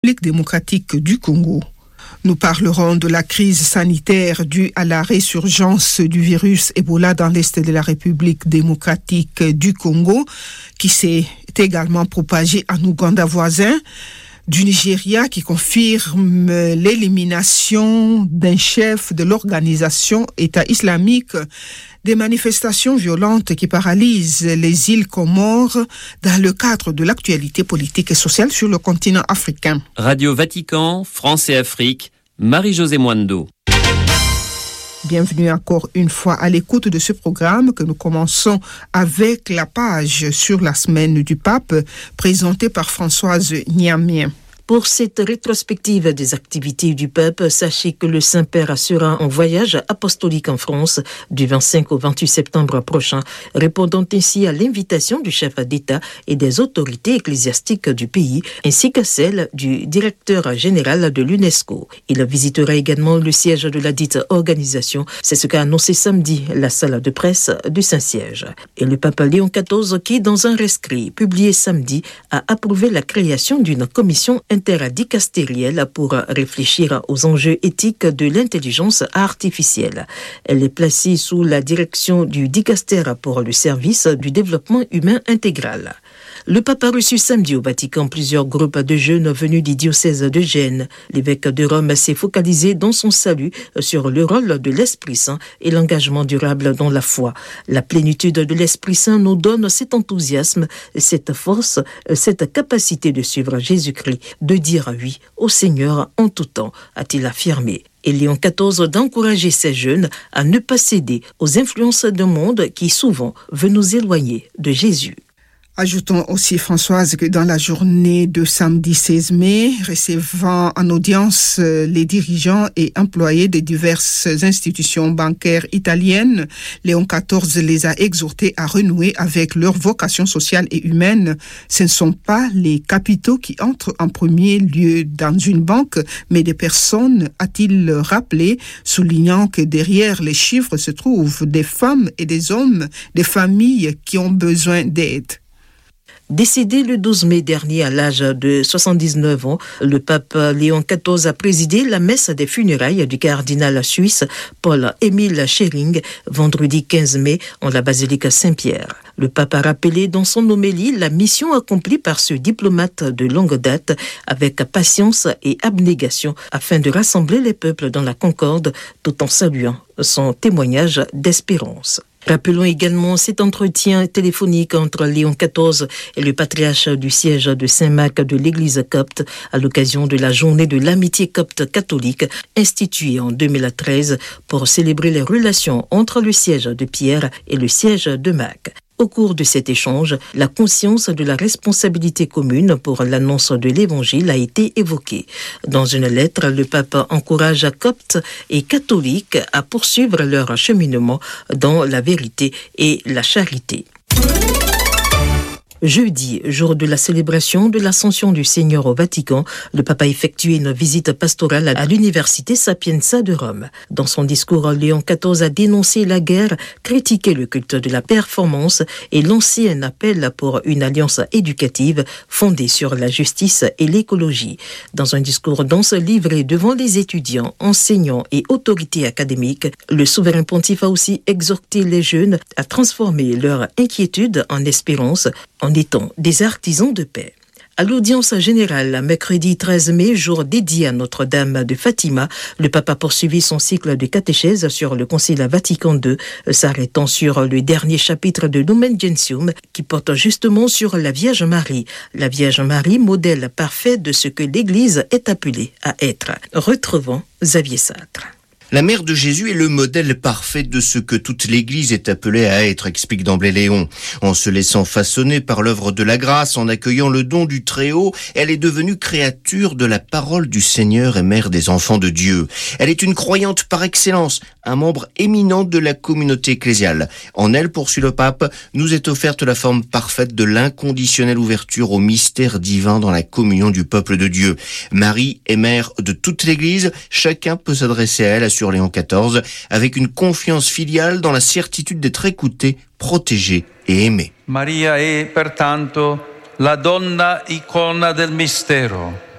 République démocratique du Congo. Nous parlerons de la crise sanitaire due à la résurgence du virus Ebola dans l'est de la République démocratique du Congo, qui s'est également propagé en Ouganda voisin, du Nigeria qui confirme l'élimination d'un chef de l'organisation État islamique, des manifestations violentes qui paralysent les îles Comores dans le cadre de l'actualité politique et sociale sur le continent africain. Radio Vatican, France et Afrique, Marie-Josée Mwando. Bienvenue encore une fois à l'écoute de ce programme que nous commençons avec la page sur la semaine du pape présentée par Françoise Niamien. Pour cette rétrospective des activités du pape, sachez que le Saint-Père sera en voyage apostolique en France du 25 au 28 septembre prochain, répondant ainsi à l'invitation du chef d'État et des autorités ecclésiastiques du pays, ainsi que celle du directeur général de l'UNESCO. Il visitera également le siège de la dite organisation. C'est ce qu'a annoncé samedi la salle de presse du Saint-Siège. Et le pape Léon XIV, qui, dans un rescrit publié samedi, a approuvé la création d'une commission interdicastérielle pour réfléchir aux enjeux éthiques de l'intelligence artificielle. Elle est placée sous la direction du dicastère pour le service du développement humain intégral. Le pape a reçu samedi au Vatican plusieurs groupes de jeunes venus du diocèse de Gênes. L'évêque de Rome s'est focalisé dans son salut sur le rôle de l'Esprit Saint et l'engagement durable dans la foi. La plénitude de l'Esprit Saint nous donne cet enthousiasme, cette force, cette capacité de suivre Jésus-Christ, de dire oui au Seigneur en tout temps, a-t-il affirmé. Et Léon XIV d'encourager ces jeunes à ne pas céder aux influences d'un monde qui souvent veut nous éloigner de Jésus. Ajoutons aussi, Françoise, que dans la journée de samedi 16 mai, recevant en audience les dirigeants et employés de diverses institutions bancaires italiennes, Léon XIV les a exhortés à renouer avec leur vocation sociale et humaine. Ce ne sont pas les capitaux qui entrent en premier lieu dans une banque, mais des personnes, a-t-il rappelé, soulignant que derrière les chiffres se trouvent des femmes et des hommes, des familles qui ont besoin d'aide. Décédé le 12 mai dernier à l'âge de 79 ans, le pape Léon XIV a présidé la messe des funérailles du cardinal suisse Paul-Émile Schering vendredi 15 mai en la basilique Saint-Pierre. Le pape a rappelé dans son homélie la mission accomplie par ce diplomate de longue date avec patience et abnégation afin de rassembler les peuples dans la concorde tout en saluant son témoignage d'espérance. Rappelons également cet entretien téléphonique entre Léon XIV et le patriarche du siège de Saint-Marc de l'Église copte à l'occasion de la journée de l'amitié copte catholique instituée en 2013 pour célébrer les relations entre le siège de Pierre et le siège de Marc. Au cours de cet échange, la conscience de la responsabilité commune pour l'annonce de l'Évangile a été évoquée. Dans une lettre, le pape encourage coptes et catholiques à poursuivre leur cheminement dans la vérité et la charité. Jeudi, jour de la célébration de l'Ascension du Seigneur au Vatican, le pape a effectué une visite pastorale à l'université Sapienza de Rome. Dans son discours, Léon XIV a dénoncé la guerre, critiqué le culte de la performance et lancé un appel pour une alliance éducative fondée sur la justice et l'écologie. Dans un discours dense livré devant les étudiants, enseignants et autorités académiques, le souverain pontife a aussi exhorté les jeunes à transformer leur inquiétude en espérance, en étant des artisans de paix. À l'audience générale, mercredi 13 mai, jour dédié à Notre-Dame de Fatima, le pape a poursuivi son cycle de catéchèse sur le Concile Vatican II, s'arrêtant sur le dernier chapitre de Lumen Gentium qui porte justement sur la Vierge Marie. La Vierge Marie, modèle parfait de ce que l'Église est appelée à être. Retrouvons Xavier Sartre. La mère de Jésus est le modèle parfait de ce que toute l'Église est appelée à être, explique d'emblée Léon. En se laissant façonner par l'œuvre de la grâce, en accueillant le don du Très-Haut, elle est devenue créature de la parole du Seigneur et mère des enfants de Dieu. Elle est une croyante par excellence, un membre éminent de la communauté ecclésiale. En elle, poursuit le pape, nous est offerte la forme parfaite de l'inconditionnelle ouverture au mystère divin dans la communion du peuple de Dieu. Marie est mère de toute l'Église, chacun peut s'adresser à elle, assure Léon XIV, avec une confiance filiale dans la certitude d'être écouté, protégé et aimé. Maria è pertanto la donna icona del mistero.